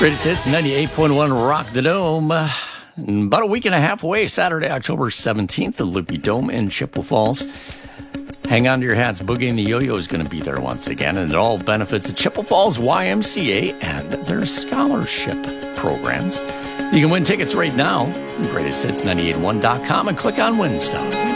Greatest Hits 98.1 Rock the Dome. About a week and a half away, Saturday, October 17th, the Loopy Dome in Chippewa Falls. Hang on to your hats. Boogie and the Yo-Yo is going to be there once again, and it all benefits the Chippewa Falls YMCA and their scholarship programs. You can win tickets right now at GreatestHits981.com and click on Win Stuff.